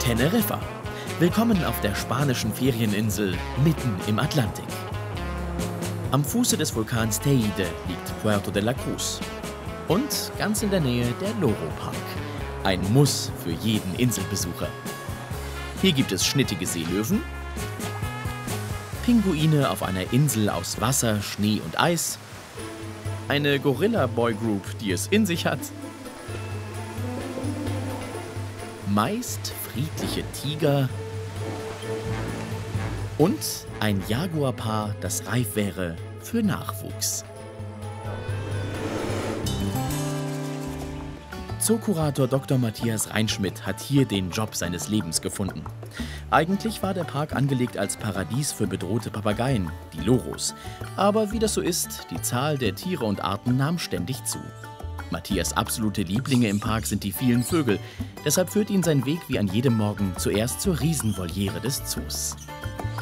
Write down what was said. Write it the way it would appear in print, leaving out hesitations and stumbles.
Teneriffa. Willkommen auf der spanischen Ferieninsel mitten im Atlantik. Am Fuße des Vulkans Teide liegt Puerto de la Cruz. Und ganz in der Nähe der Loro Park. Ein Muss für jeden Inselbesucher. Hier gibt es schnittige Seelöwen, Pinguine auf einer Insel aus Wasser, Schnee und Eis, eine Gorilla-Boy-Group, die es in sich hat, meist friedliche Tiger und ein Jaguarpaar, das reif wäre für Nachwuchs. Zookurator Dr. Matthias Reinschmidt hat hier den Job seines Lebens gefunden. Eigentlich war der Park angelegt als Paradies für bedrohte Papageien, die Loros. Aber wie das so ist, die Zahl der Tiere und Arten nahm ständig zu. Matthias' absolute Lieblinge im Park sind die vielen Vögel. Deshalb führt ihn sein Weg wie an jedem Morgen zuerst zur Riesenvoliere des Zoos.